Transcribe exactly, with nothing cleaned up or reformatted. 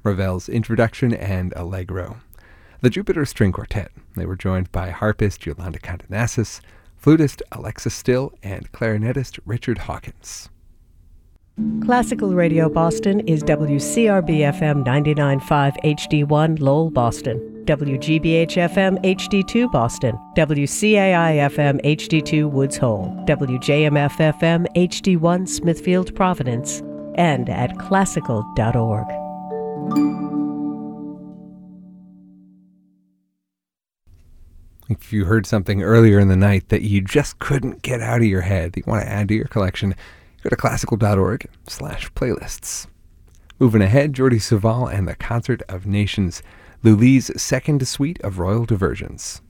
Ravel's Introduction and Allegro. The Jupiter String Quartet. They were joined by harpist Yolanda Condenassis, flutist Alexa Still, and clarinetist Richard Hawkins. Classical Radio Boston is W C R B F M ninety-nine point five H D one Lowell, Boston, W G B H F M H D two Boston, W C A I F M H D two Woods Hole, W J M F F M H D one Smithfield, Providence, and at classical dot org. If you heard something earlier in the night that you just couldn't get out of your head that you want to add to your collection, go to classical dot org slash playlists. Moving ahead, Jordi Savall and the Concert of Nations, Lully's second suite of Royal Diversions.